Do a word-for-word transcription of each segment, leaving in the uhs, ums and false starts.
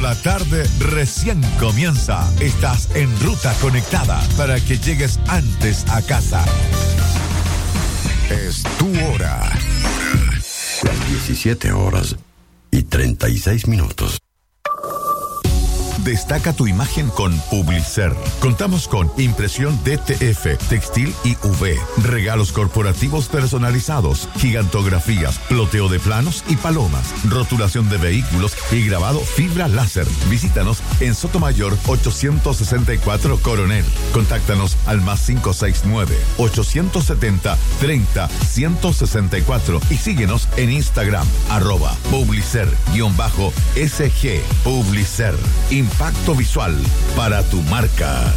La tarde recién comienza. Estás en Ruta Conectada para que llegues antes a casa. Es tu hora. Las diecisiete horas y treinta y seis minutos. Destaca tu imagen con Publicer. Contamos con impresión D T F, textil y U V, regalos corporativos personalizados, gigantografías, ploteo de planos y palomas, rotulación de vehículos y grabado fibra láser. Visítanos en Sotomayor ochocientos sesenta y cuatro Coronel. Contáctanos al más cinco seis nueve, ochocientos setenta, treinta, ciento sesenta y cuatro y síguenos en Instagram, arroba Publicer-S G. Publicer. Impacto visual para tu marca.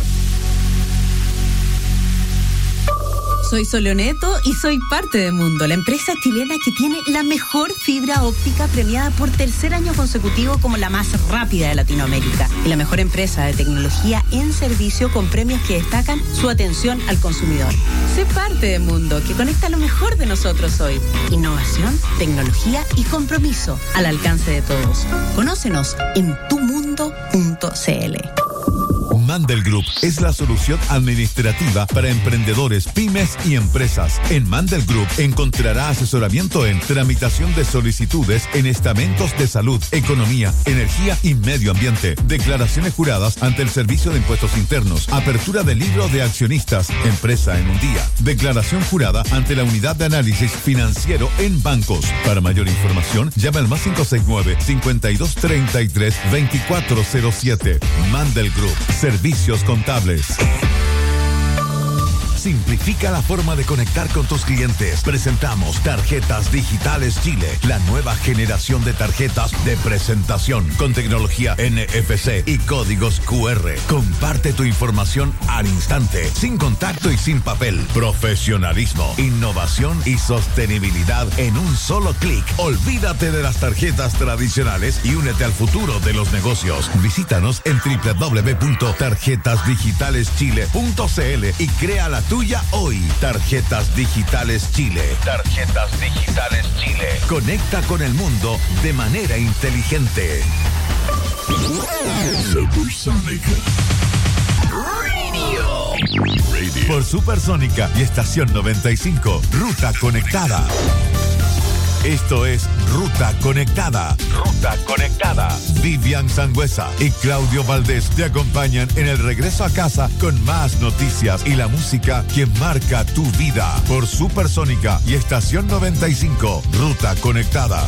Soy Soloneto y soy parte de Mundo, la empresa chilena que tiene la mejor fibra óptica premiada por tercer año consecutivo como la más rápida de Latinoamérica y la mejor empresa de tecnología en servicio con premios que destacan su atención al consumidor. Sé parte de Mundo, que conecta lo mejor de nosotros hoy. Innovación, tecnología y compromiso al alcance de todos. Conócenos en tu mundo punto c l. Mandel Group es la solución administrativa para emprendedores, pymes y empresas. En Mandel Group encontrará asesoramiento en tramitación de solicitudes en estamentos de salud, economía, energía y medio ambiente, declaraciones juradas ante el Servicio de Impuestos Internos, apertura de libro de accionistas, empresa en un día, declaración jurada ante la Unidad de Análisis Financiero en bancos. Para mayor información, llama al más cinco seis nueve, cincuenta y dos treinta y tres, veinticuatro cero siete. Mandel Group. Servicios contables. Simplifica la forma de conectar con tus clientes. Presentamos Tarjetas Digitales Chile, la nueva generación de tarjetas de presentación con tecnología N F C y códigos Q R. Comparte tu información al instante, sin contacto y sin papel. Profesionalismo, innovación y sostenibilidad en un solo clic. Olvídate de las tarjetas tradicionales y únete al futuro de los negocios. Visítanos en doble u doble u doble u punto tarjetas digitales chile punto c l y crea la tuya hoy. Tarjetas Digitales Chile. Tarjetas Digitales Chile. Conecta con el mundo de manera inteligente. Supersónica Radio. Radio. Por Supersónica y Estación noventa y cinco. Ruta Conectada. Esto es Ruta Conectada. Ruta Conectada. Vivian Sangüesa y Claudio Valdés te acompañan en el regreso a casa con más noticias y la música que marca tu vida. Por Supersónica y Estación noventa y cinco. Ruta Conectada.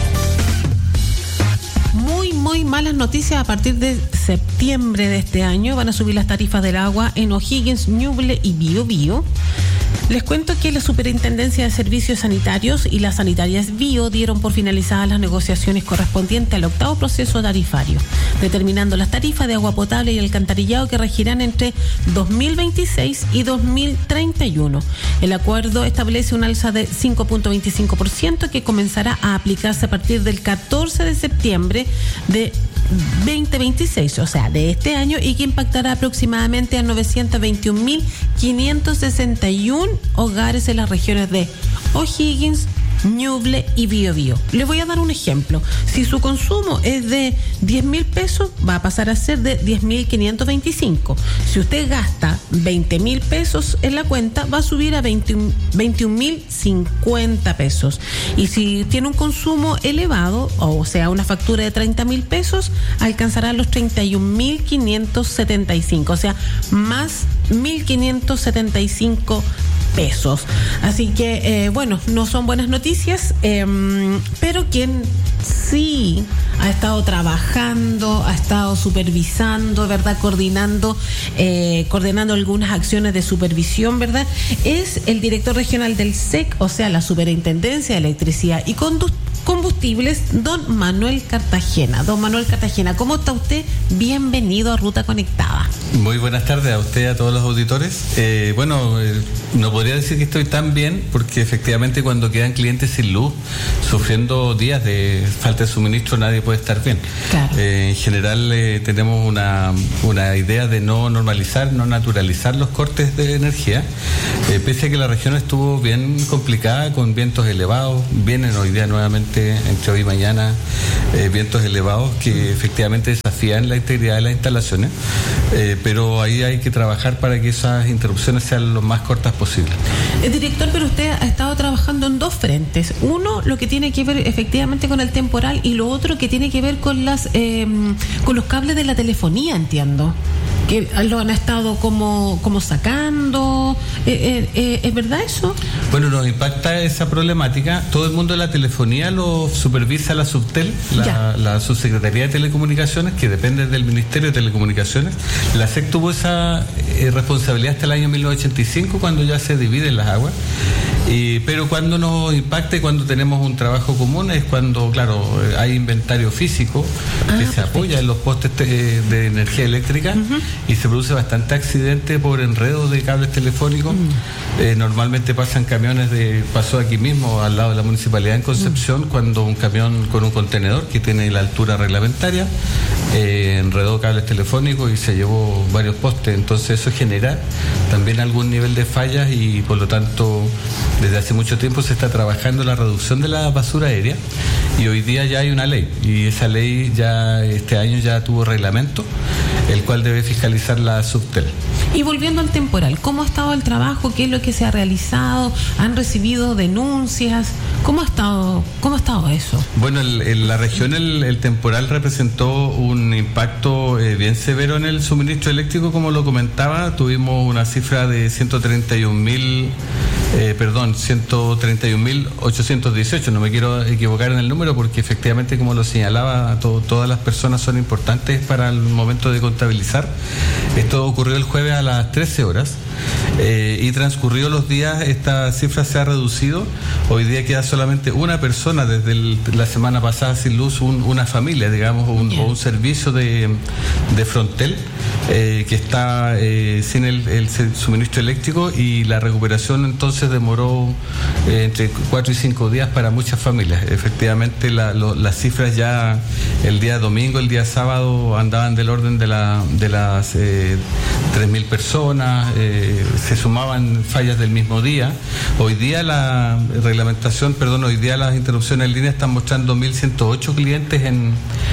Muy, muy malas noticias. A partir de septiembre de este año van a subir las tarifas del agua en O'Higgins, Ñuble y Bío Bío. Les cuento que la Superintendencia de Servicios Sanitarios y las Sanitarias Bío dieron por finalizadas las negociaciones correspondientes al octavo proceso tarifario, determinando las tarifas de agua potable y alcantarillado que regirán entre dos mil veintiséis y dos mil treinta y uno. El acuerdo establece un alza de cinco punto veinticinco por ciento que comenzará a aplicarse a partir del catorce de septiembre de veinte veintiséis, o sea, de este año, y que impactará aproximadamente a novecientos veintiún mil quinientos sesenta y uno hogares en las regiones de O'Higgins, Ñuble y Bío Bío. Les voy a dar un ejemplo. Si su consumo es de diez mil pesos, va a pasar a ser de diez mil quinientos veinticinco. Si usted gasta veinte mil pesos en la cuenta, va a subir a veintiún mil cincuenta pesos. Y si tiene un consumo elevado, o sea, una factura de treinta mil pesos, alcanzará los treinta y un mil quinientos setenta y cinco, o sea, más mil quinientos setenta y cinco pesos. Así que, eh, bueno, no son buenas noticias, eh, pero quien sí ha estado trabajando, ha estado supervisando, ¿verdad? Coordinando, eh, coordinando algunas acciones de supervisión, ¿verdad? Es el director regional del S E C, o sea, la Superintendencia de Electricidad y Conducción Combustibles, don Manuel Cartagena. Don Manuel Cartagena, ¿cómo está usted? Bienvenido a Ruta Conectada. Muy buenas tardes a usted y a todos los auditores. Eh, bueno, eh, no podría decir que estoy tan bien, porque efectivamente cuando quedan clientes sin luz, sufriendo días de falta de suministro, nadie puede estar bien. Claro. Eh, en general eh, tenemos una, una idea de no normalizar, no naturalizar los cortes de energía, eh, pese a que la región estuvo bien complicada, con vientos elevados. Vienen hoy día nuevamente nuevamente entre hoy y mañana eh, vientos elevados que efectivamente desafían la integridad de las instalaciones, eh, pero ahí hay que trabajar para que esas interrupciones sean lo más cortas posible. El director, pero usted ha estado trabajando en dos frentes. Uno, lo que tiene que ver efectivamente con el temporal, y lo otro que tiene que ver con las eh, con los cables de la telefonía, entiendo. Que lo han estado como, como sacando. Eh, eh, eh, ¿Es verdad eso? Bueno, nos impacta esa problemática. Todo el mundo de la telefonía lo supervisa la Subtel, la, la Subsecretaría de Telecomunicaciones, que depende del Ministerio de Telecomunicaciones. La S E C tuvo esa eh, responsabilidad hasta el año mil novecientos ochenta y cinco, cuando ya se dividen las aguas. Y, pero cuando nos impacta y cuando tenemos un trabajo común es cuando, claro, hay inventario físico ah, que se perfecto. apoya en los postes te, de energía eléctrica, uh-huh. y se produce bastante accidente por enredo de cables telefónicos. Uh-huh. Eh, normalmente pasan camiones de, pasó aquí mismo al lado de la municipalidad en Concepción, uh-huh. cuando un camión con un contenedor que tiene la altura reglamentaria eh, enredó cables telefónicos y se llevó varios postes. Entonces eso genera también algún nivel de fallas y por lo tanto desde hace mucho tiempo se está trabajando la reducción de la basura aérea y hoy día ya hay una ley y esa ley ya este año ya tuvo reglamento, el cual debe fiscalizar la Subtel. Y volviendo al temporal, ¿cómo ha estado el trabajo? ¿Qué es lo que se ha realizado? ¿Han recibido denuncias? ¿Cómo ha estado, cómo ha estado eso? Bueno, el, en la región el, el temporal representó un impacto eh, bien severo en el suministro eléctrico, como lo comentaba. Tuvimos una cifra de ciento treinta y un mil, eh, perdón, ciento treinta y un mil ochocientos dieciocho. No me quiero equivocar en el número porque efectivamente, como lo señalaba, to, todas las personas son importantes para el momento de contabilizar. Esto ocurrió el jueves a las trece horas eh, y transcurridos los días esta cifra se ha reducido. Hoy día queda solamente una persona desde el, la semana pasada sin luz, un, una familia, digamos, un, yeah. o un servicio de, de Frontel eh, que está eh, sin el, el suministro eléctrico, y la recuperación entonces demoró eh, entre cuatro y cinco días para muchas familias. Efectivamente la, lo, las cifras ya el día domingo, el día sábado andaban del orden de, la, de las eh, tres mil personas, eh, se sumaban fallas del mismo día. Hoy día la reglamentación, perdón, hoy día las interrupciones en línea están mostrando mil ciento ocho clientes en,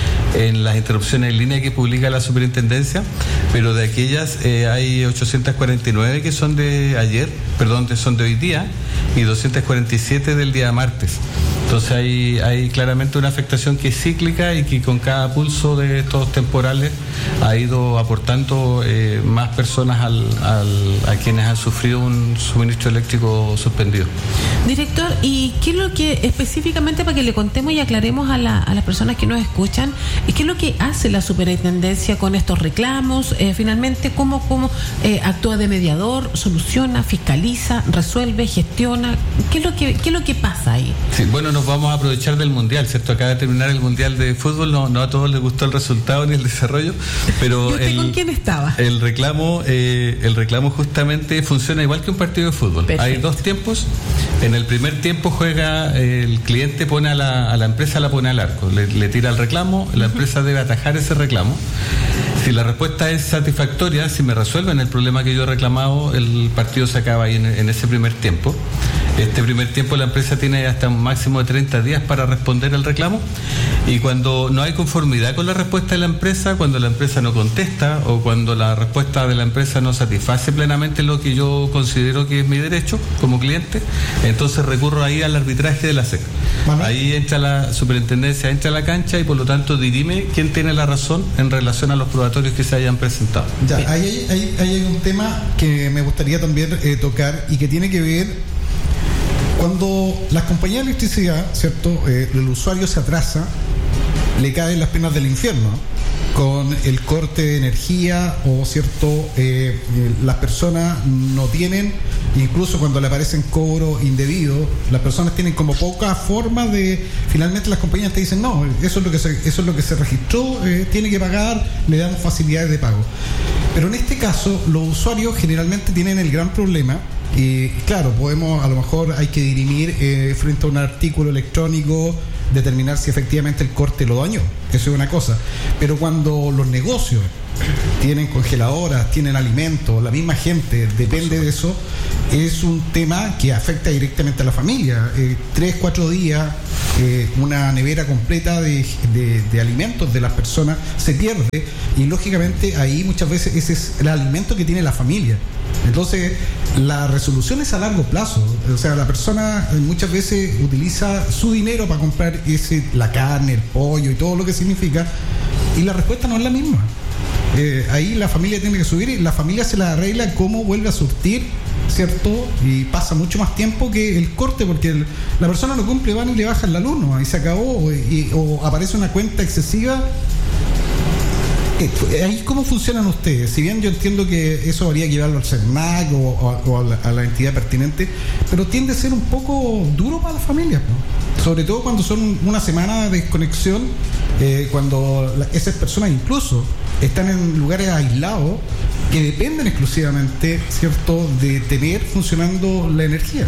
en las interrupciones en línea que publica la superintendencia, pero de aquellas eh, hay ochocientos cuarenta y nueve que son de ayer, perdón, que son de hoy día, y doscientos cuarenta y siete del día martes. Entonces hay, hay claramente una afectación que es cíclica y que con cada pulso de estos temporales ha ido aportando eh, más personas al, al, a quienes han sufrido un suministro eléctrico suspendido. Director, ¿y qué es lo que específicamente, para que le contemos y aclaremos a, la, a las personas que nos escuchan, qué es lo que hace la superintendencia con estos reclamos? Eh, finalmente, ¿cómo, cómo eh, actúa de mediador, soluciona, fiscaliza, resuelve, gestiona? ¿Qué es lo que, qué es lo que pasa ahí? Sí, bueno, nos vamos a aprovechar del Mundial, ¿cierto? Acaba de terminar el Mundial de Fútbol, no, no a todos les gustó el resultado ni el desarrollo, pero... ¿Y usted el, con quién estaba? El reclamo, eh, el reclamo justamente funciona igual que un partido de fútbol. Perfecto. Hay dos tiempos. En el primer tiempo juega, eh, el cliente pone a la, a la empresa, la pone al arco, le, le tira el reclamo, la uh-huh. empresa debe atajar ese reclamo. Si la respuesta es satisfactoria, si me resuelven el problema que yo he reclamado, el partido se acaba ahí en, en ese primer tiempo. Este primer tiempo la empresa tiene hasta un máximo de treinta días para responder al reclamo, y cuando no hay conformidad con la respuesta de la empresa, cuando la empresa no contesta o cuando la respuesta de la empresa no satisface plenamente lo que yo considero que es mi derecho como cliente, entonces recurro ahí al arbitraje de la S E C. ¿Vale? Ahí entra la superintendencia, entra a la cancha y por lo tanto dirime quién tiene la razón en relación a los probatorios que se hayan presentado. Ya, ahí hay, hay, hay un tema que me gustaría también eh, tocar y que tiene que ver cuando las compañías de electricidad, ¿cierto? Eh, el usuario se atrasa, le caen las penas del infierno con el corte de energía o, ¿cierto? Eh, eh, las personas no tienen, incluso cuando le aparecen cobros indebidos, las personas tienen como poca forma de, finalmente las compañías te dicen, no, eso es lo que se, eso es lo que se registró, eh, tiene que pagar, le damos facilidades de pago. Pero en este caso, los usuarios generalmente tienen el gran problema. Y claro, podemos, a lo mejor hay que dirimir eh, frente a un artículo electrónico, determinar si efectivamente el corte lo dañó. Eso es una cosa. Pero cuando los negocios tienen congeladoras, tienen alimentos, la misma gente depende de eso, es un tema que afecta directamente a la familia. Eh, tres, cuatro días eh, una nevera completa de, de, de alimentos de las personas se pierde, y lógicamente ahí muchas veces ese es el alimento que tiene la familia. Entonces la resolución es a largo plazo, o sea, la persona muchas veces utiliza su dinero para comprar ese, la carne, el pollo y todo lo que significa, y la respuesta no es la misma. Eh, ahí la familia tiene que subir, y la familia se la arregla cómo vuelve a surtir, ¿cierto? Y pasa mucho más tiempo que el corte, porque el, la persona no cumple, van y le bajan la luz, ¿no? Ahí se acabó, o, y, o aparece una cuenta excesiva. Eh, ahí cómo funcionan ustedes, si bien yo entiendo que eso habría que llevarlo al CERNAC o, o, o a, la, a la entidad pertinente, pero tiende a ser un poco duro para las familias, ¿no? Sobre todo cuando son una semana de desconexión, eh, cuando la, esas personas incluso están en lugares aislados que dependen exclusivamente, ¿cierto?, de tener funcionando la energía.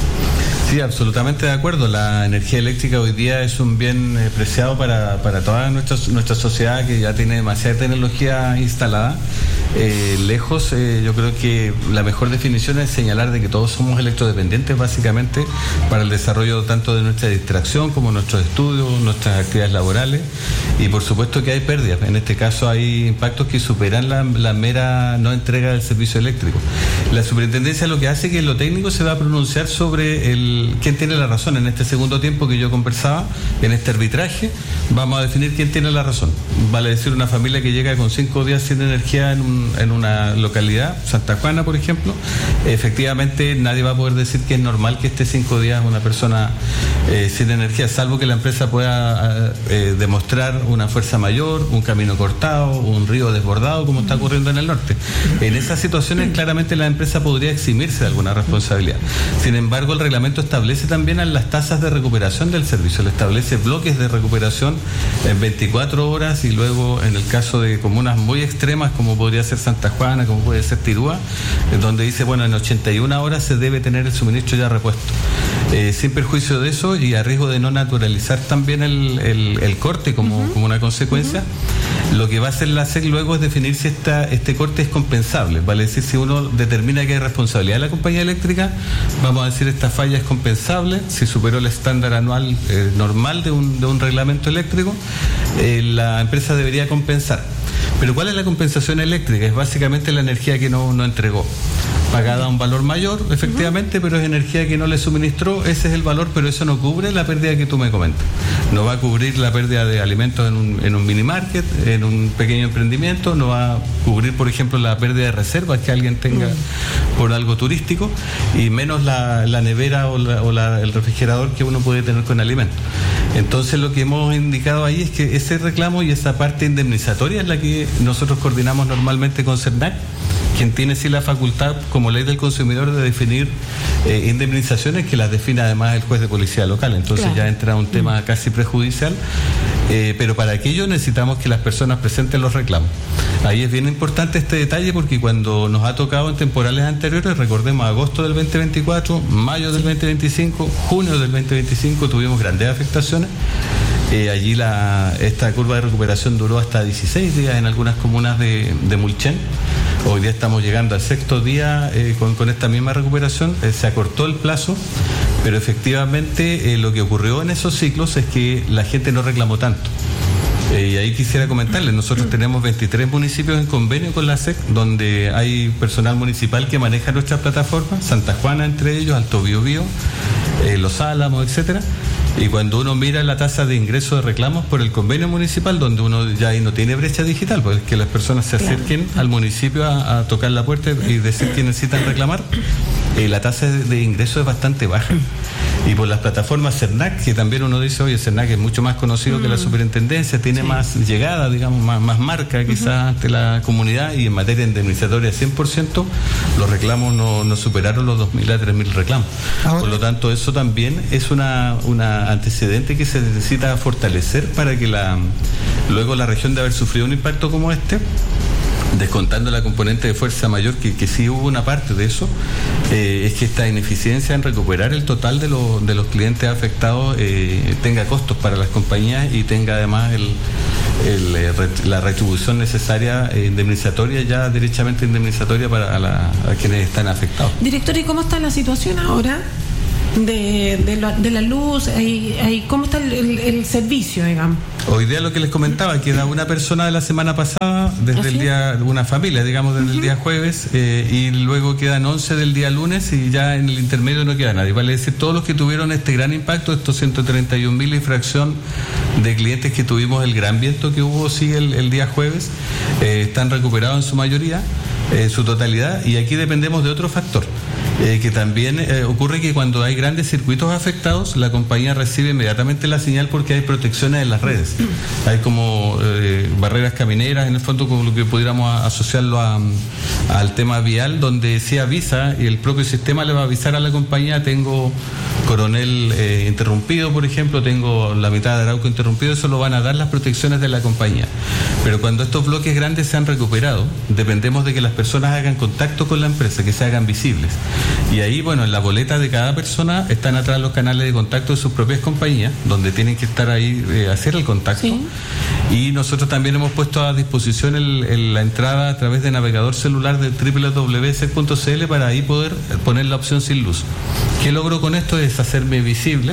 Sí, absolutamente de acuerdo. La energía eléctrica hoy día es un bien eh, preciado para, para toda nuestra, nuestra sociedad, que ya tiene demasiada tecnología instalada. Eh, lejos, eh, yo creo que la mejor definición es señalar de que todos somos electrodependientes básicamente para el desarrollo tanto de nuestra distracción como nuestros estudios, nuestras actividades laborales, y por supuesto que hay pérdidas. En este caso hay impactos que superan la, la mera no entrega del servicio eléctrico. La superintendencia lo que hace es que en lo técnico se va a pronunciar sobre el quién tiene la razón. En este segundo tiempo que yo conversaba, en este arbitraje, vamos a definir quién tiene la razón. Vale decir, una familia que llega con cinco días sin energía en un en una localidad, Santa Juana por ejemplo, efectivamente nadie va a poder decir que es normal que esté cinco días una persona eh, sin energía, salvo que la empresa pueda eh, demostrar una fuerza mayor, un camino cortado, un río desbordado, como está ocurriendo en el norte. En esas situaciones claramente la empresa podría eximirse de alguna responsabilidad. Sin embargo, el reglamento establece también las tasas de recuperación del servicio, le establece bloques de recuperación en veinticuatro horas, y luego en el caso de comunas muy extremas como podría ser Santa Juana, como puede ser Tirúa, donde dice, bueno, en ochenta y una horas se debe tener el suministro ya repuesto. Eh, sin perjuicio de eso y a riesgo de no naturalizar también el, el, el corte como, uh-huh. como una consecuencia, uh-huh. lo que va a hacer la S E C luego es definir si esta, este corte es compensable. Vale decir, si uno determina que hay responsabilidad de la compañía eléctrica, vamos a decir esta falla es compensable, si superó el estándar anual eh, normal de un, de un reglamento eléctrico, eh, la empresa debería compensar. Pero ¿cuál es la compensación eléctrica? Es básicamente la energía que no, no entregó, pagada a un valor mayor, efectivamente, uh-huh. pero es energía que no le suministró, ese es el valor, pero eso no cubre la pérdida que tú me comentas. No va a cubrir la pérdida de alimentos en un, en un mini market, en un pequeño emprendimiento, no va a cubrir, por ejemplo, la pérdida de reservas que alguien tenga uh-huh. por algo turístico, y menos la, la nevera o, la, o la, el refrigerador que uno puede tener con alimentos. Entonces lo que hemos indicado ahí es que ese reclamo y esa parte indemnizatoria es la que nosotros coordinamos normalmente con CERNAC, quien tiene sí la facultad como ley del consumidor de definir eh, indemnizaciones, que las define además el juez de policía local. Entonces claro. ya entra un tema casi prejudicial, eh, pero para aquello necesitamos que las personas presenten los reclamos. Ahí es bien importante este detalle, porque cuando nos ha tocado en temporales anteriores, recordemos agosto del veinte veinticuatro, mayo del veinte veinticinco, junio del veinte veinticinco, tuvimos grandes afectaciones. Eh, allí la, esta curva de recuperación duró hasta dieciséis días en algunas comunas de, de Mulchen. Hoy día estamos llegando al sexto día eh, con, con esta misma recuperación. Eh, se acortó el plazo, pero efectivamente eh, lo que ocurrió en esos ciclos es que la gente no reclamó tanto. Eh, y ahí quisiera comentarles, nosotros tenemos veintitrés municipios en convenio con la S E C, donde hay personal municipal que maneja nuestras plataformas, Santa Juana entre ellos, Alto Biobío, eh, Los Álamos, etcétera. Y cuando uno mira la tasa de ingreso de reclamos por el convenio municipal, donde uno ya ahí no tiene brecha digital, pues que las personas se acerquen claro. al municipio a, a tocar la puerta y decir que necesitan reclamar, eh, la tasa de ingreso es bastante baja. Y por las plataformas CERNAC, que también uno dice, oye, CERNAC es mucho más conocido mm. que la superintendencia, tiene sí. más llegada, digamos, más, más marca quizás uh-huh. ante la comunidad, y en materia indemnizatoria cien por ciento, los reclamos no, no superaron los dos mil a tres mil reclamos. Ahora, por lo tanto, eso también es una, una antecedente que se necesita fortalecer para que la luego la región, de haber sufrido un impacto como este, descontando la componente de fuerza mayor, que, que sí hubo una parte de eso, eh, es que esta ineficiencia en recuperar el total de, lo, de los clientes afectados eh, tenga costos para las compañías y tenga además el, el, eh, la retribución necesaria eh, indemnizatoria, ya derechamente indemnizatoria para la, a quienes están afectados. Director, ¿y cómo está la situación ahora? de, de, la, de la luz, y, y cómo está el, el, el servicio, digamos. Hoy día lo que les comentaba, queda una persona de la semana pasada, desde ¿Ah, el sí? día, una familia, digamos, desde uh-huh. el día jueves, eh, y luego quedan once del día lunes, y ya en el intermedio no queda nadie. Vale decir, todos los que tuvieron este gran impacto, estos ciento treinta y un mil y fracción de clientes que tuvimos, el gran viento que hubo, sí, el, el día jueves, eh, están recuperados en su mayoría, en eh, su totalidad, y aquí dependemos de otro factor. Eh, que también eh, ocurre que cuando hay grandes circuitos afectados, la compañía recibe inmediatamente la señal porque hay protecciones en las redes. Hay como eh, barreras camineras, en el fondo, como lo que pudiéramos a, asociarlo a, a, al tema vial, donde se avisa y el propio sistema le va a avisar a la compañía: tengo Coronel eh, interrumpido, por ejemplo, tengo la mitad de Arauco interrumpido. Eso lo van a dar las protecciones de la compañía. Pero cuando estos bloques grandes se han recuperado, dependemos de que las personas hagan contacto con la empresa, que se hagan visibles. Y ahí, bueno, en la boleta de cada persona están atrás los canales de contacto de sus propias compañías, donde tienen que estar ahí, eh, hacer el contacto. Sí. Y nosotros también hemos puesto a disposición el, el, la entrada a través de navegador celular de doble u doble u doble u punto c e punto c l para ahí poder poner la opción sin luz. ¿Qué logro con esto? Es hacerme visible.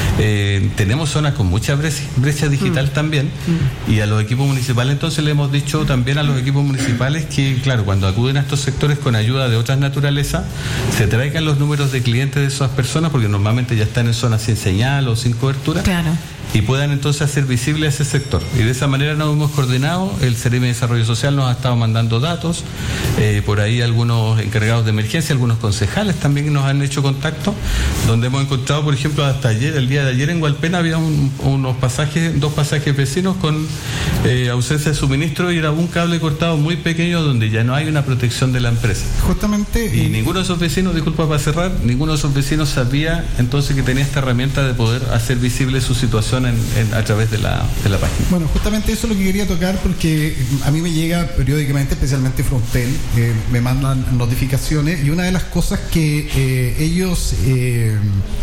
Eh, tenemos zonas con mucha brecha, brecha digital mm. también, mm. y a los equipos municipales entonces le hemos dicho también a los equipos municipales que, claro, cuando acuden a estos sectores con ayuda de otras naturalezas, se traigan los números de clientes de esas personas, porque normalmente ya están en zonas sin señal o sin cobertura. Claro. Y puedan entonces hacer visible ese sector. Y de esa manera nos hemos coordinado. El Ceremi de Desarrollo Social nos ha estado mandando datos, eh, por ahí algunos encargados de emergencia, algunos concejales también nos han hecho contacto, donde hemos encontrado, por ejemplo, hasta ayer, el día de ayer en Hualpena había un, unos pasajes, dos pasajes vecinos con eh, ausencia de suministro, y era un cable cortado muy pequeño donde ya no hay una protección de la empresa. Justamente. Y eh, ninguno de esos vecinos, disculpa para cerrar, ninguno de esos vecinos sabía entonces que tenía esta herramienta de poder hacer visible su situación En, en, a través de la, de la página. Bueno, justamente eso es lo que quería tocar, porque a mí me llega periódicamente, especialmente Frontel, eh, me mandan notificaciones, y una de las cosas que eh, ellos eh,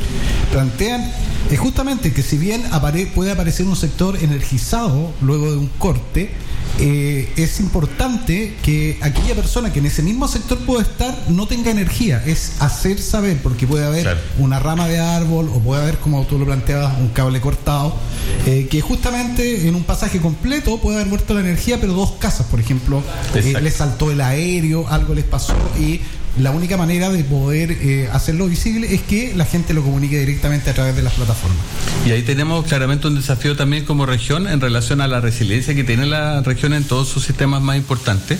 plantean es justamente que si bien apare- puede aparecer un sector energizado luego de un corte, Eh, es importante que aquella persona que en ese mismo sector puede estar no tenga energía. Es hacer saber, porque puede haber claro. una rama de árbol, o puede haber, como tú lo planteabas, un cable cortado, eh, que justamente en un pasaje completo puede haber muerto la energía, pero dos casas, por ejemplo, eh, les saltó el aéreo, algo les pasó, y la única manera de poder eh, hacerlo visible es que la gente lo comunique directamente a través de las plataformas. Y ahí tenemos claramente un desafío también como región en relación a la resiliencia que tiene la región en todos sus sistemas más importantes,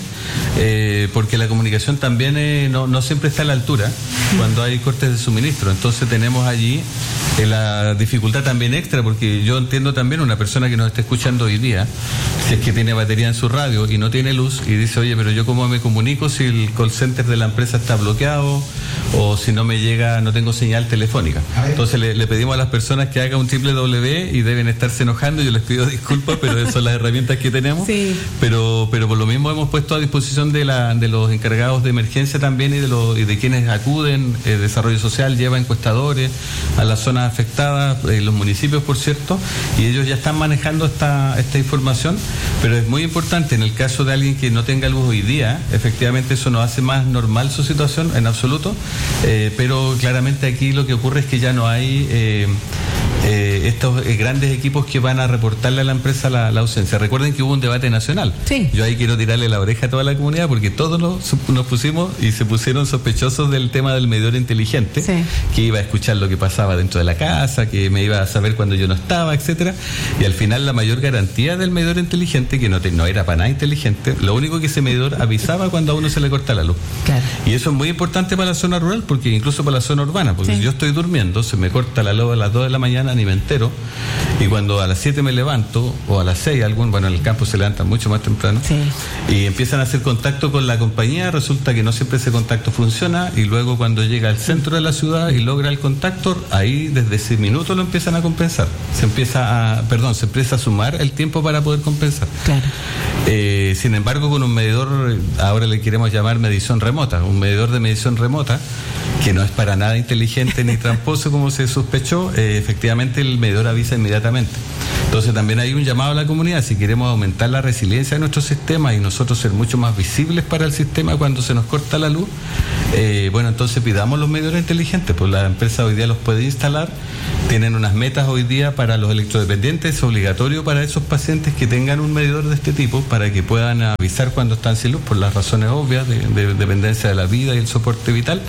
eh, porque la comunicación también eh, no, no siempre está a la altura cuando hay cortes de suministro. Entonces tenemos allí eh, la dificultad también extra, porque yo entiendo también una persona que nos está escuchando hoy día, si es que tiene batería en su radio y no tiene luz, y dice: oye, pero yo cómo me comunico si el call center de la empresa está bloqueado, o si no me llega, no tengo señal telefónica. Entonces le, le pedimos a las personas que hagan un triple W, y deben estarse enojando, yo les pido disculpas, pero esas son las herramientas que tenemos. Sí. pero pero por lo mismo hemos puesto a disposición de la de los encargados de emergencia también, y de los y de quienes acuden, eh, Desarrollo Social lleva encuestadores a las zonas afectadas, eh, los municipios, por cierto, y ellos ya están manejando esta esta información. Pero es muy importante, en el caso de alguien que no tenga luz hoy día, efectivamente eso nos hace más normal su situación, en absoluto, eh, pero claramente aquí lo que ocurre es que ya no hay eh, eh, estos eh, grandes equipos que van a reportarle a la empresa la, la ausencia. Recuerden que hubo un debate nacional. Sí. Yo ahí quiero tirarle la oreja a toda la comunidad, porque todos nos, nos pusimos y se pusieron sospechosos del tema del medidor inteligente, sí. que iba a escuchar lo que pasaba dentro de la casa, que me iba a saber cuando yo no estaba, etcétera. Y al final la mayor garantía del medidor inteligente, que no, te, no era para nada inteligente, lo único que ese medidor avisaba cuando a uno se le corta la luz. Claro. Y eso es muy importante para la zona rural, porque incluso para la zona urbana, porque sí. si yo estoy durmiendo, se me corta la luz a las dos de la mañana, ni me entero, y cuando a las siete me levanto, o a las seis, algún, bueno, en el campo se levantan mucho más temprano, sí. y empiezan a hacer contacto con la compañía, resulta que no siempre ese contacto funciona, y luego cuando llega al centro de la ciudad y logra el contacto, ahí desde ese minuto lo empiezan a compensar, se empieza a, perdón, se empieza a sumar el tiempo para poder compensar. Claro. Eh, sin embargo, con un medidor, ahora le queremos llamar medición remota, un medidor de medición remota, que no es para nada inteligente ni tramposo como se sospechó, eh, efectivamente el medidor avisa inmediatamente. Entonces también hay un llamado a la comunidad, si queremos aumentar la resiliencia de nuestro sistema y nosotros ser mucho más visibles para el sistema cuando se nos corta la luz, eh, bueno, entonces pidamos los medidores inteligentes, pues la empresa hoy día los puede instalar, tienen unas metas hoy día para los electrodependientes, es obligatorio para esos pacientes que tengan un medidor de este tipo para que puedan avisar cuando están sin luz por las razones obvias de, de dependencia de la vida y el soporte vital.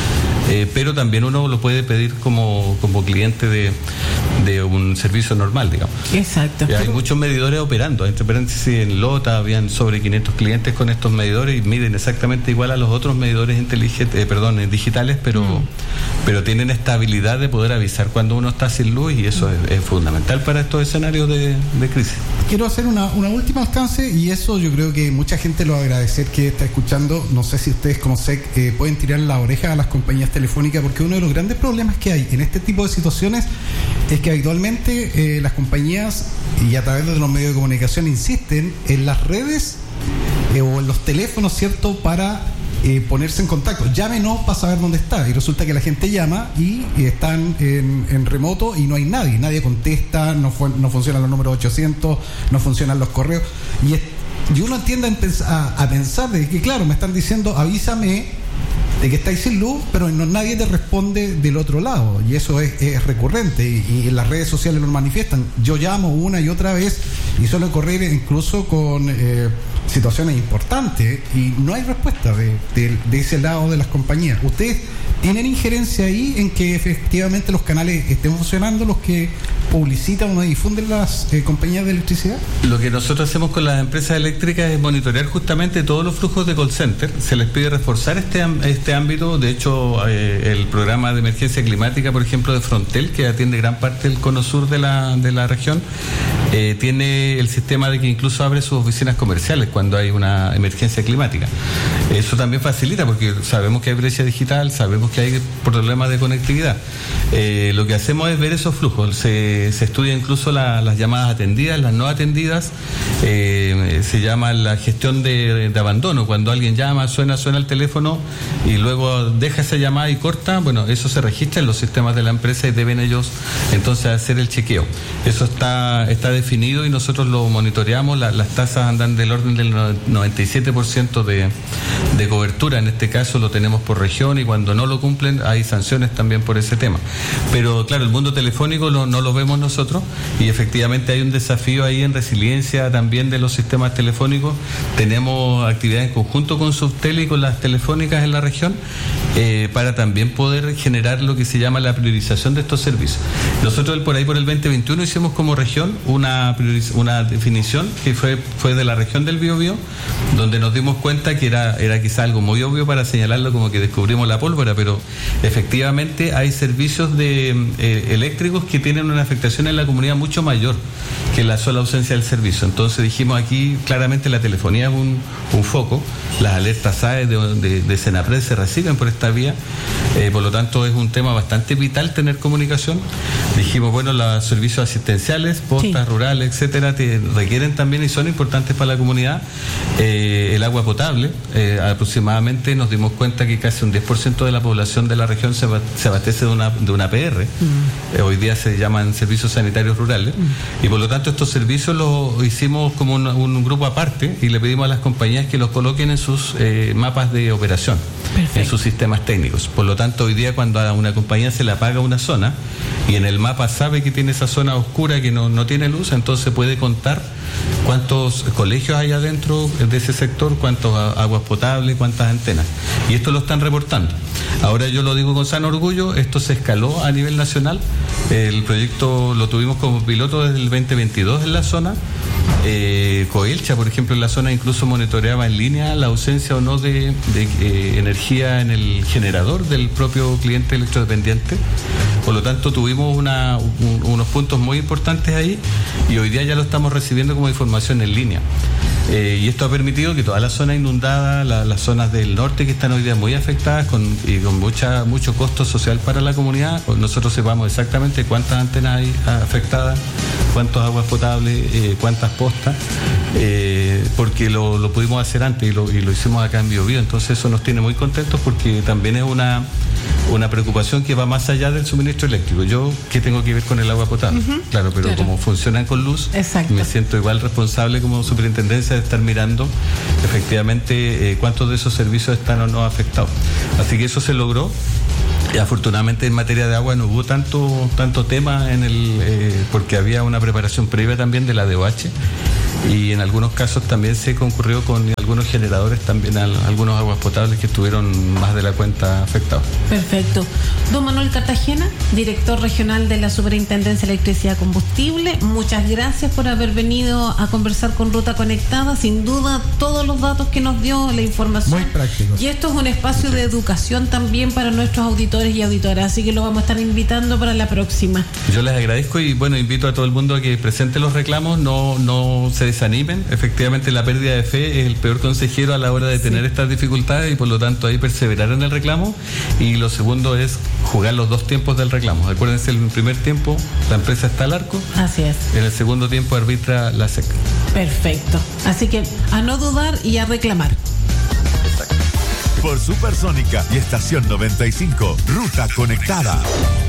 Eh, pero también uno lo puede pedir como, como cliente de, de un servicio normal, digamos. Exacto. Y hay muchos medidores operando, entre paréntesis en Lota habían sobre quinientos clientes con estos medidores y miden exactamente igual a los otros medidores inteligentes, eh, perdón, digitales, pero, mm. pero tienen esta habilidad de poder avisar cuando uno está sin luz y eso es, es fundamental para estos escenarios de, de crisis. Quiero hacer una, una última alcance y eso yo creo que mucha gente lo va a agradecer que está escuchando. No sé si ustedes como S E C eh, pueden tirar la oreja a las compañías telefónicas, porque uno de los grandes problemas que hay en este tipo de situaciones es que habitualmente eh, las compañías y a través de los medios de comunicación insisten en las redes eh, o en los teléfonos, ¿cierto?, para eh, ponerse en contacto. Llámenos para saber dónde está. Y resulta que la gente llama y, y están en, en remoto y no hay nadie. Nadie contesta, no, fu- no funcionan los números ochocientos, no funcionan los correos. Y, es, y uno tiende a, pens- a, a pensar de que, claro, me están diciendo, avísame de que estáis sin luz, pero no, nadie te responde del otro lado, y eso es, es recurrente, y, y en las redes sociales lo manifiestan. Yo llamo una y otra vez y suelo correr incluso con eh, situaciones importantes y no hay respuesta de, de, de ese lado de las compañías. ¿Ustedes tienen injerencia ahí en que efectivamente los canales estén funcionando, los que publicitan o difunden las eh, compañías de electricidad? Lo que nosotros hacemos con las empresas eléctricas es monitorear justamente todos los flujos de call center. Se les pide reforzar este, este ámbito. De hecho, eh, el programa de emergencia climática, por ejemplo, de Frontel, que atiende gran parte del cono sur de la, de la región, eh, tiene el sistema de que incluso abre sus oficinas comerciales cuando hay una emergencia climática. Eso también facilita porque sabemos que hay brecha digital, sabemos que hay problemas de conectividad. Eh, lo que hacemos es ver esos flujos. Se, se estudia incluso la, las llamadas atendidas, las no atendidas. Eh, se llama la gestión de, de abandono. Cuando alguien llama, suena, suena el teléfono y luego deja esa llamada y corta, bueno, eso se registra en los sistemas de la empresa y deben ellos entonces hacer el chequeo. Eso está, está definido y nosotros lo monitoreamos. La, las tasas andan del orden del noventa y siete por ciento de, de cobertura. En este caso lo tenemos por región y cuando no lo cumplen hay sanciones también por ese tema. Pero claro, el mundo telefónico lo, no lo vemos nosotros y efectivamente hay un desafío ahí en resiliencia también de los sistemas telefónicos. Tenemos actividades en conjunto con Subtel y con las telefónicas en la región eh, para también poder generar lo que se llama la priorización de estos servicios. Nosotros por ahí por el veinte veintiuno hicimos como región una, una definición que fue, fue de la región del Biobío, donde nos dimos cuenta que era, era quizá algo muy obvio para señalarlo como que descubrimos la pólvora, pero efectivamente hay servicios de, eh, eléctricos que tienen una afectación en la comunidad mucho mayor que la sola ausencia del servicio. Entonces dijimos aquí claramente la telefonía es un, un foco, las alertas S A E de, de, de Senapred se reciben por esta vía, eh, por lo tanto es un tema bastante vital tener comunicación. Dijimos, bueno, los servicios asistenciales, postas, sí, rurales, etcétera, te requieren también y son importantes para la comunidad. Eh, el agua potable, eh, aproximadamente nos dimos cuenta que casi un diez por ciento de la población de la región se, se abastece de una, de una P R. Mm. Eh, hoy día se llaman servicios sanitarios rurales. Mm. Y por lo tanto estos servicios los hicimos como un, un grupo aparte y le pedimos a las compañías que los coloquen en sus eh, mapas de operación. Perfecto. En sus sistemas técnicos. Por lo tanto, hoy día cuando a una compañía se le apaga una zona y en el mapa sabe que tiene esa zona oscura que no, no tiene luz, entonces puede contar cuántos colegios hay adentro de ese sector, cuántas aguas potables, cuántas antenas. Y esto lo están reportando. Ahora yo lo digo con sano orgullo, esto se escaló a nivel nacional. El proyecto lo tuvimos como piloto desde el veinte veintidós en la zona. Eh, Coelcha, por ejemplo, en la zona incluso monitoreaba en línea la ausencia o no de, de eh, energía en el generador del propio cliente electrodependiente. Por lo tanto, tuvimos una, un, unos puntos muy importantes ahí y hoy día ya lo estamos recibiendo como información en línea. Eh, y esto ha permitido que toda la zona inundada, la, las zonas del norte que están hoy día muy afectadas con, y con mucha, mucho costo social para la comunidad, nosotros sepamos exactamente cuántas antenas hay afectadas, cuántas aguas potables, eh, cuántas postas, eh, porque lo, lo pudimos hacer antes y lo, y lo hicimos acá en Biobío. Entonces eso nos tiene muy contentos porque también es una una preocupación que va más allá del suministro eléctrico. Yo, ¿qué tengo que ver con el agua potable? Uh-huh. Claro, pero claro. como funcionan con luz, Exacto. me siento igual responsable como superintendencia de estar mirando efectivamente eh, cuántos de esos servicios están o no afectados. Así que eso se logró. Y afortunadamente en materia de agua no hubo tanto tanto tema en el eh, porque había una preparación previa también de la D O H y en algunos casos también se concurrió con algunos generadores también a, a algunos aguas potables que estuvieron más de la cuenta afectados. Perfecto. Don Manuel Cartagena, director regional de la Superintendencia de Electricidad y Combustible, muchas gracias por haber venido a conversar con Ruta Conectada. Sin duda, todos los datos que nos dio, la información. Muy prácticos. Y esto es un espacio de educación también para nuestros auditores y auditoras, así que lo vamos a estar invitando para la próxima. Yo les agradezco y bueno, invito a todo el mundo a que presente los reclamos, no, no se desanimen. Efectivamente, la pérdida de fe es el peor consejero a la hora de tener sí. estas dificultades y por lo tanto ahí perseverar en el reclamo. Y lo segundo es jugar los dos tiempos del reclamo. Acuérdense, en el primer tiempo la empresa está al arco. Así es. En el segundo tiempo arbitra la SEC. Perfecto. Así que a no dudar y a reclamar. Por Supersónica y Estación noventa y cinco, Ruta Conectada.